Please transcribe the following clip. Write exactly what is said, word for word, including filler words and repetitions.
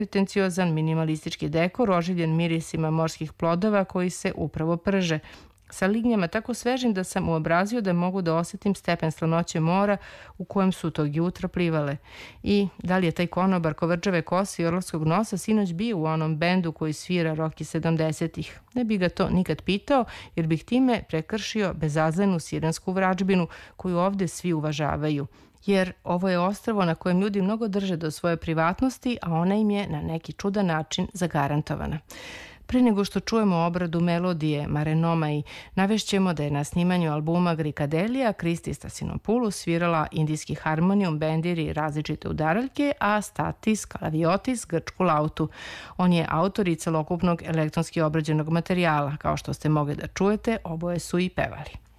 pretenciozan minimalistički dekor oživljen mirisima morskih plodova koji se upravo prže. Sa lignjama tako svežim da sam uobrazio da mogu da osetim stepen slanoće mora u kojem su tog jutra plivale. I da li je taj konobar kovrđave kose i orlovskog nosa sinoć bio u onom bendu koji svira rock iz sedamdesetih? Ne bi ga to nikad pitao, jer bih time prekršio bezazlenu sirensku vračbinu koju ovde svi uvažavaju. Jer ovo je ostrvo na kojem ljudi mnogo drže do svoje privatnosti, a ona im je na neki čudan način zagarantovana. Pre nego što čujemo obradu melodije Mare Nomai, navešćemo da je na snimanju albuma Grikadelija Kristi Stasinopoulos svirala indijski harmonijum, bendir i različite udaraljke, a Statis Kalaviotis grčku lautu. On je autor i celokupnog elektronski obrađenog materijala. Kao što ste mogli da čujete, oboje su i pevali.